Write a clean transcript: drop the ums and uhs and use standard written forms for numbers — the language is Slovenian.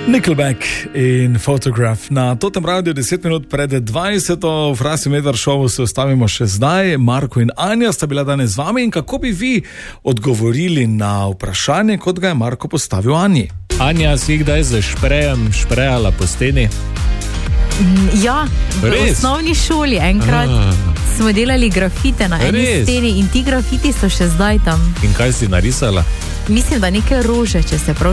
Nickelback in Photograph na Totem Radio 10 minut pred 20. V Frasimeter šovu se ostavimo še zdaj. Marko in Anja sta bila danes z vami in kako bi vi odgovorili na vprašanje, kot ga je Marko postavil Anji? Anja, si kdaj z šprejem šprejala po steni? Ja, v osnovni šoli enkrat smo delali grafite na eni steni in ti grafiti so še zdaj tam. In kaj si narisala? Mislim, da neke rože, če se prav